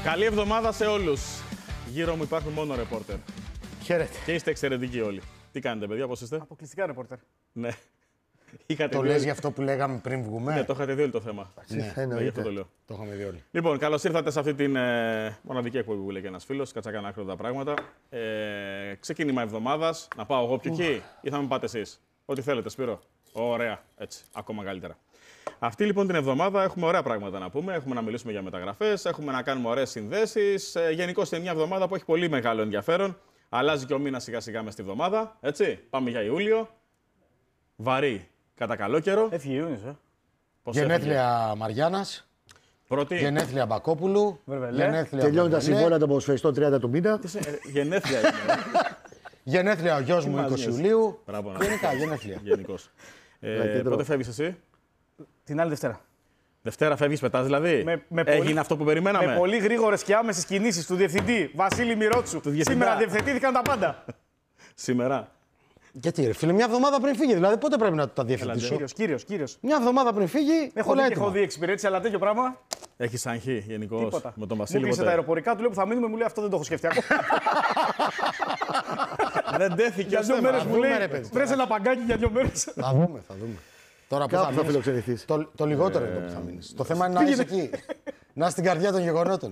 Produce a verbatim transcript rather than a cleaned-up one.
Καλή εβδομάδα σε όλους. Γύρω μου υπάρχουν μόνο ρεπόρτερ. Χαίρετε. Και είστε εξαιρετικοί όλοι. Τι κάνετε, παιδιά, πώς είστε? Αποκλειστικά ρεπόρτερ. Ναι. Είχατε Το δει λες όλοι... για αυτό που λέγαμε πριν βγούμε. Ναι, το είχατε δει όλο το θέμα. Ναι, Ναι, γι' αυτό το λέω. Το είχαμε δει όλοι. Λοιπόν, καλώς ήρθατε σε αυτή την ε, μοναδική εκπομπή που λέει και ένας φίλος. Κάτσα κάνα άκρη τα πράγματα. Ε, ξεκίνημα εβδομάδας. Να πάω εγώ πιο εκεί ή θα με πάτε εσείς? Ό,τι θέλετε, Σπύρο. Ωραία. Έτσι. Ακόμα καλύτερα. Αυτή λοιπόν την εβδομάδα έχουμε ωραία πράγματα να πούμε. Έχουμε να μιλήσουμε για μεταγραφές, έχουμε να κάνουμε ωραίες συνδέσεις. Ε, Γενικώς είναι μια εβδομάδα που έχει πολύ μεγάλο ενδιαφέρον. Αλλάζει και ο μήνας σιγά σιγά μες στη εβδομάδα. Έτσι. Πάμε για Ιούλιο. Βαρύ κατά καλό καιρό. Έφυγε Ιούνιος, ε. Πώς Γενέθλια έφυγε? Μαριάννας. Πρώτη. Γενέθλια Μπακόπουλου. Βερβελέ. Γενέθλια Τελειώνει τα Βερβελέ. συμβόλαια των ποδοσφαιριστών τριάντα του μήνα. Τι σε- ε, Γενέθλια είναι. Γενέθλια ο γιος μου μας είκοσι νοιάζει. Ιουλίου. Μπράβο, να Γενικά, σου πω. γενέθλια. Γενικώς. Ε, κέντρο. πότε φεύγεις εσύ? Την άλλη Δευτέρα. Δευτέρα φεύγεις, πετάς δηλαδή. Με- με Έγινε πολύ- αυτό που περιμέναμε. Με πολύ γρήγορες και άμεσες κινήσεις του διευθυντή Βασίλη Μυρότσου. διευθυντά. Σήμερα διευθετήθηκαν τα πάντα. Σήμερα. Γιατί ρε φίλε, μια εβδομάδα πριν φύγει. Δηλαδή πότε πρέπει να τα διευθετήσω. Κύριος, κύριος, κύριος. Μια εβδομάδα πριν φύγει. Έχω όλα δει και έτοιμα. έχω δει εξυπηρέτηση, αλλά τέτοιο πράγμα. Έχεις αγχή γενικώς Τίποτα. με τον Μου Βασίλη κλείσε ποτέ? τα αεροπορικά, του λέω που θα μείνουμε, μου λέει αυτό δεν το έχω σκεφτεί ακόμα. Δεν τέθηκε Για ως δύο θέμα. μέρες μου δούμε, λέει. ρε παιδί. Βρέσε ένα παγκάκι για δύο μέρες. Θα δούμε, θα δούμε. Τώρα που Κάπου θα θα μείνεις, φιλοξενηθείς. το, το λιγότερο είναι το που θα μείνεις. Το θέμα είναι να είσαι εκεί. Να είσαι στην καρδιά των γεγονότων.